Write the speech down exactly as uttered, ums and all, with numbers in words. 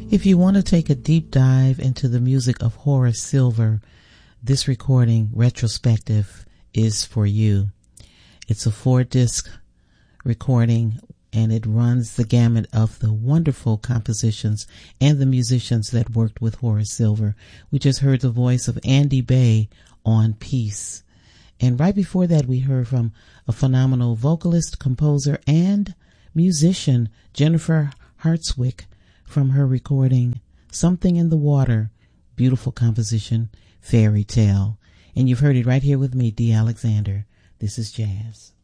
If you want to take a deep dive into the music of Horace Silver, this recording, Retrospective, is for you. It's a four-disc recording, and it runs the gamut of the wonderful compositions and the musicians that worked with Horace Silver. We just heard the voice of Andy Bay on Peace. And right before that, we heard from a phenomenal vocalist, composer, and musician, Jennifer Hartswick, from her recording Something in the Water, beautiful composition, Fairy Tale. And you've heard it right here with me, Dee Alexander. This is Jazz.